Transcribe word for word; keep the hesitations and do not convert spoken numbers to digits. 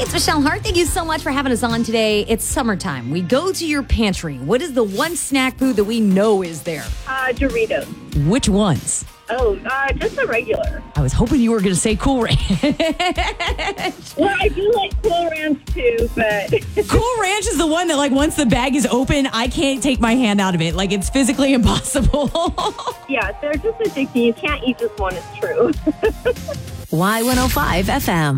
it's Michelle Hart. Thank you so much for having us on today. It's summertime. We go to your pantry. What is the one snack food that we know is there? Uh, Doritos. Which ones? Oh, uh, just a regular. I was hoping you were going to say Cool Ranch. Well, I do like Cool Ranch too, but... Cool Ranch is the one that, like, once the bag is open, I can't take my hand out of it. Like, it's physically impossible. Yeah, they're just addicting. You can't eat just one, it's true. Y one oh five F M.